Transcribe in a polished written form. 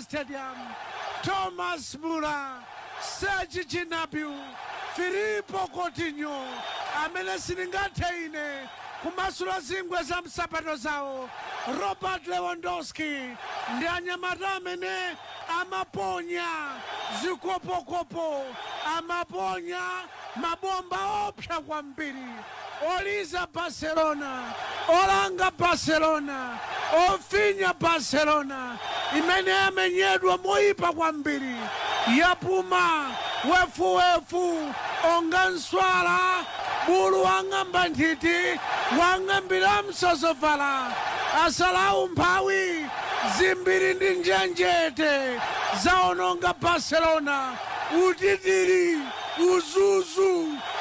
Stadium. Thomas Muller, Serge Gnabry, Filippo Coutinho, amene siningathe ine kumasula zingwe za msapato zawo. Robert Lewandowski ndi anyamata amene amaponya zikopokopo, amaponya mabomba opsa kwambiri. Oliza Barcelona, olanga Barcelona, ofinya Barcelona, imene yamenyedwa moyipa kwambiri, yapuma wefuwefu onga nswala, bulu wang'amba nthiti, wang'ambira msosovala, asala umphawi, zimbiri ndi njenjete zaononga Barcelona, utitiri, uzuzu,